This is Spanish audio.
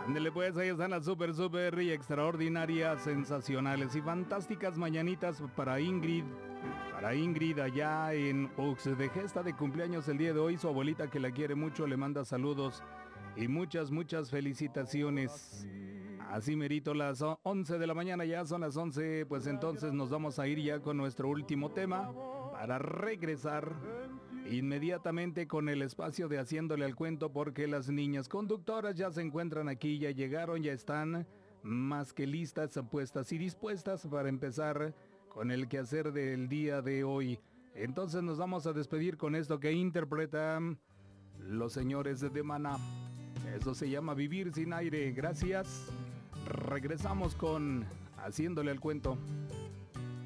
Ándele pues, ahí están las súper y extraordinarias, sensacionales y fantásticas mañanitas para Ingrid. Para Ingrid allá en Oxdejé, está de cumpleaños el día de hoy. Su abuelita, que la quiere mucho, le manda saludos y muchas felicitaciones. Así merito, las 11 de la mañana, ya son las 11, pues entonces nos vamos a ir ya con nuestro último tema para regresar inmediatamente con el espacio de Haciéndole al Cuento, porque las niñas conductoras ya se encuentran aquí, ya llegaron, ya están más que listas, puestas y dispuestas para empezar con el quehacer del día de hoy. Entonces nos vamos a despedir con esto que interpretan los señores de Maná. Eso se llama Vivir sin aire. Gracias. Regresamos con Haciéndole al Cuento.